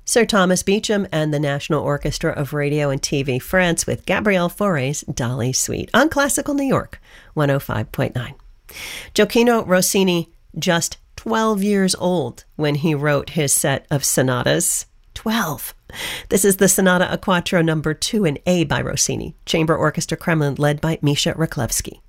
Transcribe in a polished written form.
Sir Thomas Beecham and the National Orchestra of Radio and TV France with Gabriel Fauré's Dolly Suite on Classical New York 105.9. Gioachino Rossini, just 12 years old when he wrote his set of sonatas. 12. This is the Sonata a Quattro number 2 in A by Rossini, Chamber Orchestra Kremlin led by Misha Raklevsky.